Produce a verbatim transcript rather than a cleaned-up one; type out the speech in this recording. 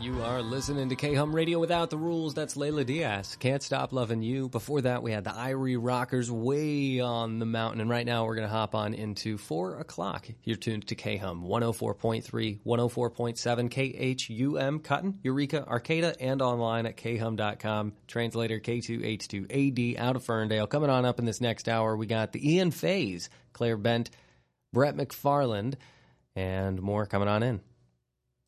You are listening to K-Hum Radio Without the Rules. That's Layla Diaz. Can't Stop Loving You. Before that, we had the Irie Rockers Way on the Mountain. And right now, we're going to hop on into four o'clock. You're tuned to K-Hum one oh four point three, one oh four point seven, K H U M, Cotton, Eureka, Arcata, and online at k hum dot com. Translator K two H two A D out of Ferndale. Coming on up in this next hour, we got the Ian Fays, Claire Bent, Brett McFarland, and more coming on in.